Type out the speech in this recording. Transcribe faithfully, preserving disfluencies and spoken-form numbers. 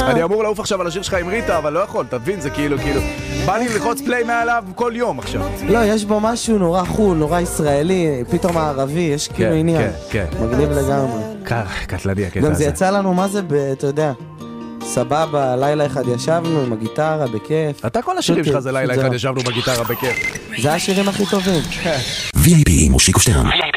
אני אמור לעוף עכשיו על השיר שלך עם ריטה, אבל לא יכול, תבין, זה כאילו, כאילו, בא לי ללחוץ פליי מעליו כל יום עכשיו. לא, יש בו משהו נורא חול, נורא ישראלי, פתאום הערבי, יש כאילו עניין. כן, כן. מגניב לגמרי. קטלני הקטע הזה. גם זה יצא לנו, מה זה, אתה יודע, סבבה, לילה אחד ישבנו עם הגיטרה, בכיף. אתה כל השירים שלך זה לילה אחד ישבנו בגיטרה בכיף. זה השירים הכי טובים. וי איי פי מושיקו שטרן.